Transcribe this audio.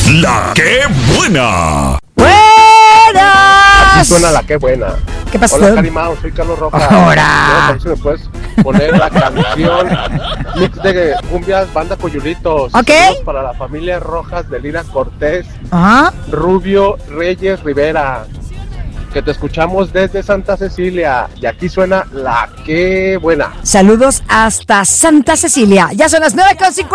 La que buena. Aquí ¡Buenas! suena la que buena. ¿Qué pasó? Hola, Carimao, soy Carlos Rojas. Ahora. A ver si me puedes poner la canción mix de cumbias Banda Coyulitos. Ok. Saludos para la familia Rojas de Lira Cortés, Ajá. Rubio Reyes Rivera. Que te escuchamos desde Santa Cecilia. Y aquí suena la que buena. Saludos hasta Santa Cecilia. Ya son las 9:50.